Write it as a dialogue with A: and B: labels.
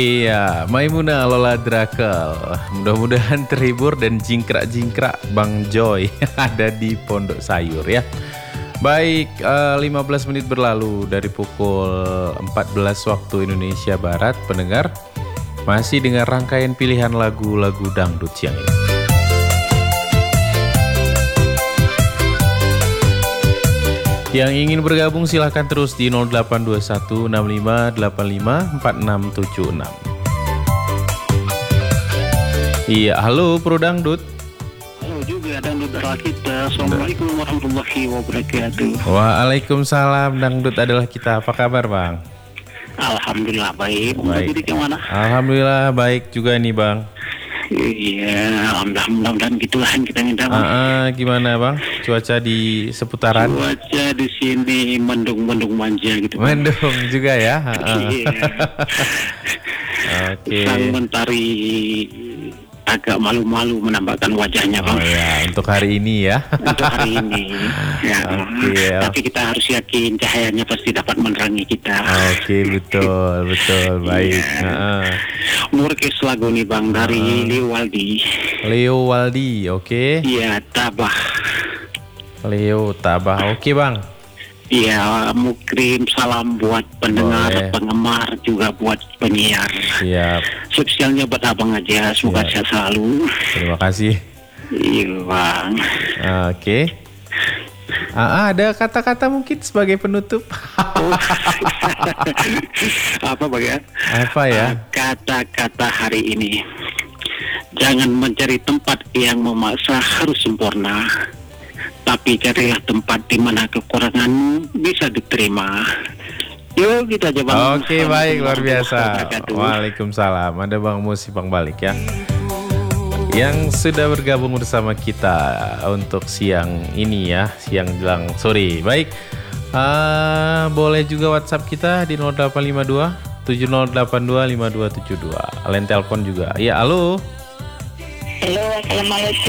A: Iya, Maimuna Lola Drakel. Mudah-mudahan terhibur dan jingkrak-jingkrak Bang Joy ada di Pondok Sayur ya. Baik, 15 menit berlalu dari pukul 14 waktu Indonesia Barat. Pendengar masih dengan rangkaian pilihan lagu-lagu dangdut siang ini. Yang ingin bergabung silahkan terus di 0821 65 85 4676. Iya, halo Pro Dangdut.
B: Halo juga Dangdut kita. Assalamualaikum warahmatullahi wabarakatuh.
A: Waalaikumsalam, Dangdut adalah kita. Apa kabar Bang?
B: Alhamdulillah baik.
A: Baik.
B: Jadi gimana?
A: Alhamdulillah baik juga nih Bang.
B: Iya, mudah-mudahan gitulah yang kita minta.
A: Gimana Bang? Cuaca di seputaran?
B: Cuaca di sini mendung-mendung manja gitu.
A: Mendung juga ya.
B: Iya.
A: Oke.
B: Sang mentari agak malu-malu menampakkan wajahnya, Bang.
A: Oh ya, untuk hari ini ya.
B: Untuk hari ini. Ya.
A: Oke.
B: Tapi kita harus yakin cahayanya pasti dapat menerangi kita.
A: Oke, betul. Baik.
B: Murkis lagu nih Bang dari Leo Waldi.
A: Leo Waldi, oke.
B: Iya, Tabah.
A: Leo Tabah, oke Bang.
B: Iya, mukrim salam buat pendengar,
A: Boleh.
B: penggemar, juga buat penyiar.
A: Siap,
B: Spesialnya buat abang aja, semoga
A: Siap.
B: sehat selalu.
A: terima kasih.
B: Iya Bang.
A: Oke. Ada kata-kata mungkin sebagai penutup.
B: Apa Bang ya?
A: Apa ya?
B: Kata-kata hari ini. Jangan mencari tempat yang memaksa harus sempurna. Tapi carilah tempat di mana kekuranganmu bisa diterima. Yuk kita aja Bang.
A: Oke, baik, luar biasa.
B: Wabarakatuh.
A: Waalaikumsalam. Ada Bang Musi Bang Balik ya, yang sudah bergabung bersama kita untuk siang ini ya, siang jelang sore. Baik, boleh juga WhatsApp kita di 0852 7082 5272. Kalian telepon juga. Ya, halo.
C: Halo, assalamualaikum.